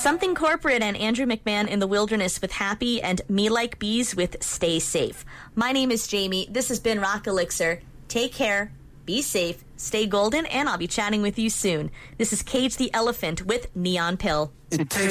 Something Corporate and Andrew McMahon in the Wilderness with Happy, and Me Like Bees with Stay Safe. My name is Jamie. This has been Rock Elixir. Take care, be safe, stay golden, and I'll be chatting with you soon. This is Cage the Elephant with Neon Pill. It takes